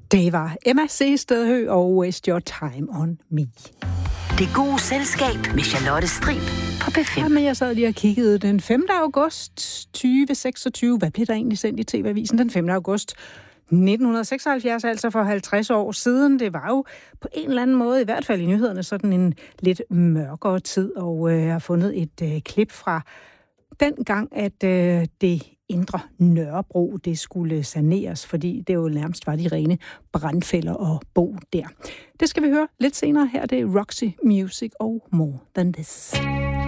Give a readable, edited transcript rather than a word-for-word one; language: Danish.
Det var Emma C. Stedhø og Waste Your Time on Me. Det gode selskab med Charlotte Strib på P5. Jamen, jeg sad lige og kiggede den 5. august 2026. Hvad blev der egentlig sendt i TV-avisen den 5. august 1976, altså for 50 år siden? Det var jo på en eller anden måde, i hvert fald i nyhederne, sådan en lidt mørkere tid, og jeg har fundet et klip fra den gang, at det indre Nørrebro, det skulle saneres, fordi det jo nærmest var de rene brandfælder at bo der. Det skal vi høre lidt senere. Her det er Roxy Music og More Than This.